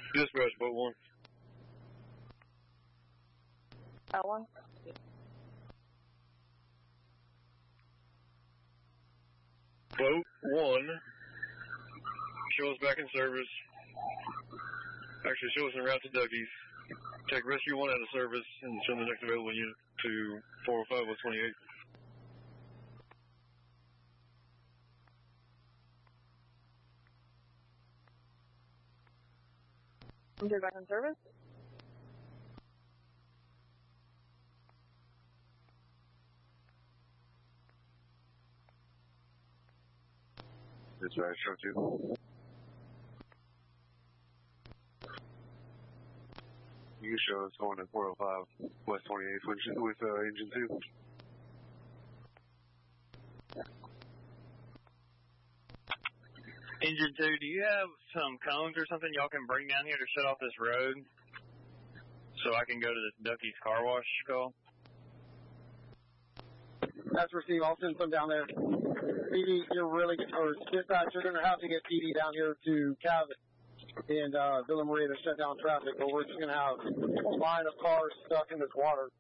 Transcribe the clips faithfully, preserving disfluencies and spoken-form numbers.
Dispatch, boat one. That one? Boat one, show us back in service. Actually, show us en route to Duckies. Take rescue one out of service and send the next available unit to four oh five West twenty-eight. You're back in service? That's right, show two. You can show us going to four oh five West twenty-eighth with, with uh, engine two. Engine two, do you have some cones or something y'all can bring down here to shut off this road so I can go to this Ducky's car wash call? That's received. I'll send some down there. P D, you're really, or dispatch, you're going to have to get P D down here to Cabot and uh, Villa Maria to shut down traffic, or we're just going to have a line of cars stuck in this water.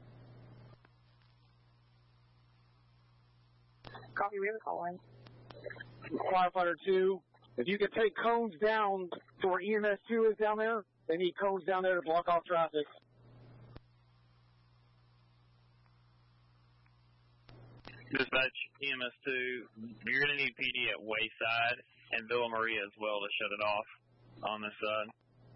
Copy, we have a call line. Firefighter two, if you could take cones down to where E M S two is down there, they need cones down there to block off traffic. Dispatch, E M S two, you're going to need P D at Wayside and Villa Maria as well to shut it off on this side.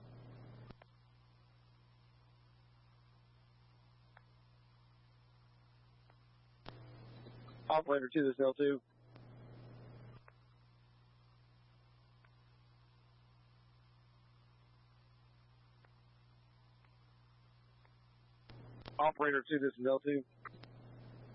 Operator two, this L two. Operator two, this is L two.